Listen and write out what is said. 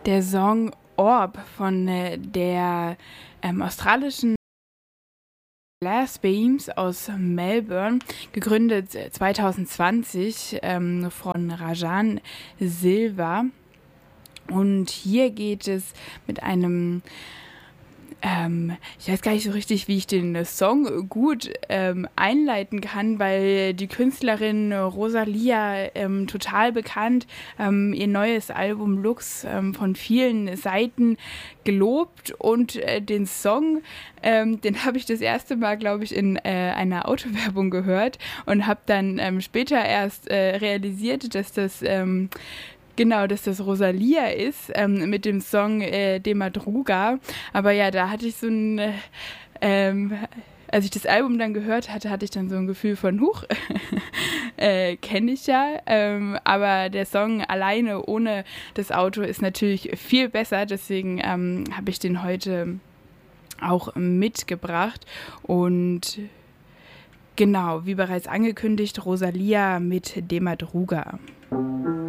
Der Song Orb von der australischen Glass Beams aus Melbourne, gegründet 2020 von Rajan Silva. Und hier geht es mit einem, ich weiß gar nicht so richtig, wie ich den Song gut einleiten kann, weil die Künstlerin Rosalia total bekannt, ihr neues Album Lux von vielen Seiten gelobt und den Song, den habe ich das erste Mal, glaube ich, in einer Autowerbung gehört und habe dann später erst realisiert, dass das Rosalia ist, mit dem Song De Madruga. Aber ja, da hatte ich so ein, als ich das Album dann gehört hatte, hatte ich dann so ein Gefühl von, huch, kenne ich ja. Aber der Song alleine ohne das Auto ist natürlich viel besser. Deswegen habe ich den heute auch mitgebracht. Und genau, wie bereits angekündigt, Rosalia mit De Madruga.